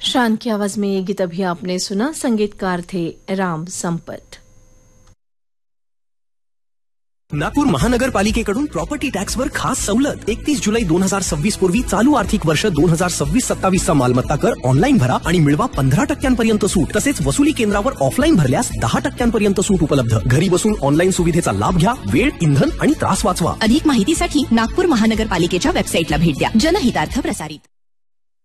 शान की आवाज में ये गीत अभी आपने सुना। संगीतकार थे राम संपत। नागपूर महानगरपालिकेकडून प्रॉपर्टी टॅक्सवर खास सवलत 31 जुलै 2026 पूर्वी चालू आर्थिक वर्ष 2026-27 चा मालमत्ता कर ऑनलाईन भरा आणि मिळवा 15% सूट। तसेच वसुली केंद्रावर ऑफलाईन भरल्यास 10% सूट उपलब्ध। घरी बसून ऑनलाईन सुविधेचा लाभ घ्या, वेळ, इंधन आणि त्रास वाचवा। अधिक माहितीसाठी नागपूर महानगरपालिकेच्या वेबसाईटला भेट द्या। जनहितार्थ प्रसारित।